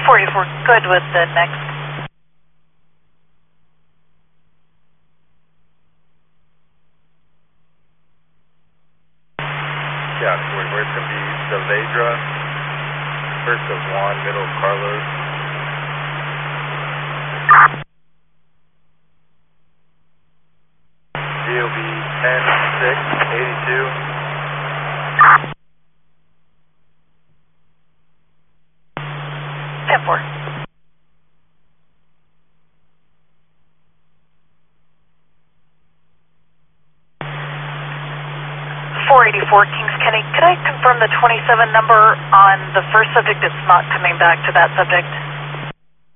44, good with the next. Yeah, 44, it's going to be Deledra, first of Juan, middle of Carlos. DOB 10-6-82. 10-4. Kings Kenny, could I confirm the 27 number on the first subject? It's not coming back to that subject.